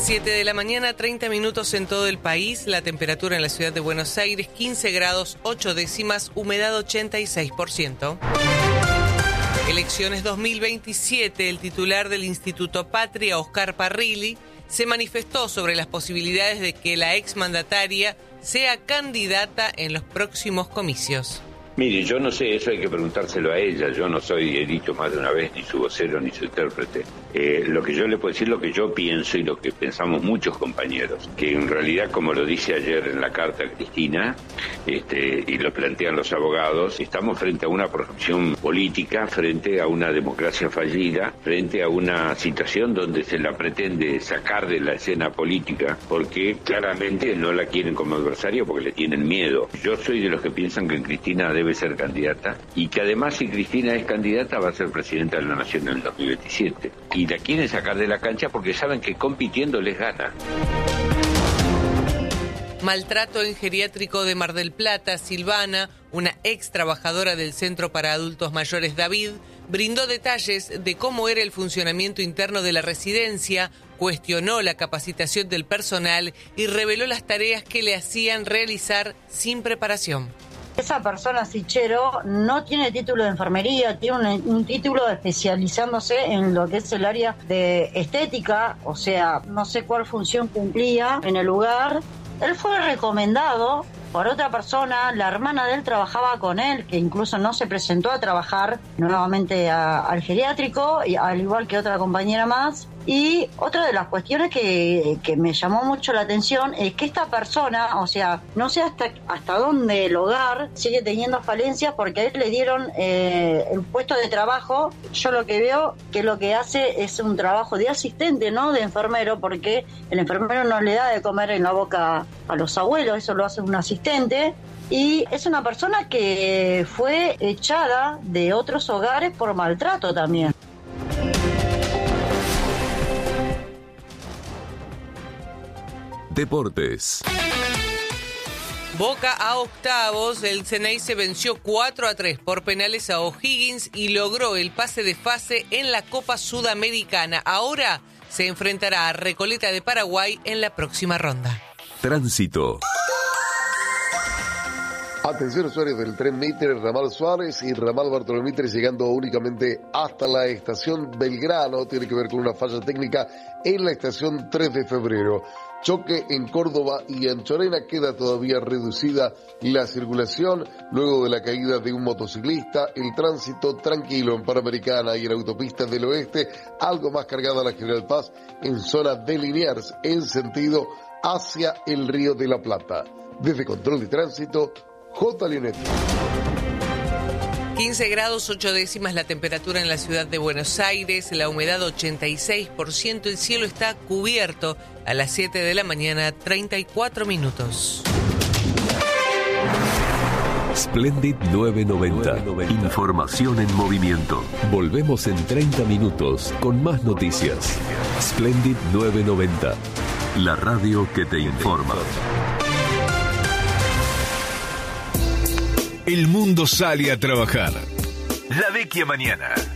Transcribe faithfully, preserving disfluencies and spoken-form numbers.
siete de la mañana, treinta minutos en todo el país. La temperatura en la ciudad de Buenos Aires, quince grados, ocho décimas, humedad ochenta y seis por ciento. Elecciones dos mil veintisiete, el titular del Instituto Patria, Oscar Parrilli, se manifestó sobre las posibilidades de que la exmandataria sea candidata en los próximos comicios. Mire, yo no sé, eso hay que preguntárselo a ella. Yo no soy, he dicho más de una vez, ni su vocero ni su intérprete. Eh, lo que yo le puedo decir, lo que yo pienso y lo que pensamos muchos compañeros, que en realidad, como lo dice ayer en la carta Cristina, este, y lo plantean los abogados, estamos frente a una corrupción política, frente a una democracia fallida, frente a una situación donde se la pretende sacar de la escena política, porque claramente no la quieren como adversario porque le tienen miedo. Yo soy de los que piensan que Cristina debe ser candidata y que además, si Cristina es candidata, va a ser presidenta de la Nación en el dos mil veintisiete. Y la quieren sacar de la cancha porque saben que compitiendo les gana. Maltrato en geriátrico de Mar del Plata. Silvana, una ex trabajadora del Centro para Adultos Mayores David, brindó detalles de cómo era el funcionamiento interno de la residencia, cuestionó la capacitación del personal y reveló las tareas que le hacían realizar sin preparación. Esa persona, Sichero, no tiene título de enfermería, tiene un, un título especializándose en lo que es el área de estética, o sea, no sé cuál función cumplía en el lugar. Él fue recomendado por otra persona, la hermana de él trabajaba con él, que incluso no se presentó a trabajar nuevamente a, al geriátrico, y, al igual que otra compañera más. Y otra de las cuestiones que, que me llamó mucho la atención es que esta persona, o sea, no sé hasta, hasta dónde el hogar sigue teniendo falencias, porque a él le dieron eh, el puesto de trabajo. Yo lo que veo que lo que hace es un trabajo de asistente, no de enfermero, porque el enfermero no le da de comer en la boca a los abuelos, eso lo hace un asistente. Y es una persona que fue echada de otros hogares por maltrato también. Deportes. Boca a octavos, el Ceneice venció cuatro a tres por penales a O'Higgins y logró el pase de fase en la Copa Sudamericana. Ahora se enfrentará a Recoleta de Paraguay en la próxima ronda. Tránsito. Atención, usuarios del tren Mitre, ramal Suárez y ramal Bartolomé Mitre, llegando únicamente hasta la estación Belgrano. Tiene que ver con una falla técnica en la estación tres de febrero. Choque en Córdoba y Anchorena, queda todavía reducida la circulación luego de la caída de un motociclista. El tránsito tranquilo en Panamericana y en autopistas del oeste, algo más cargada la General Paz en zona de Liniers en sentido hacia el Río de la Plata. Desde Control de Tránsito, J. Leonetti. quince grados, ocho décimas la temperatura en la ciudad de Buenos Aires, la humedad ochenta y seis por ciento, el cielo está cubierto. A las siete de la mañana, treinta y cuatro minutos. Splendid novecientos noventa. Información en movimiento. Volvemos en treinta minutos con más noticias. Splendid novecientos noventa. La radio que te informa. El mundo sale a trabajar. La vecchia mañana.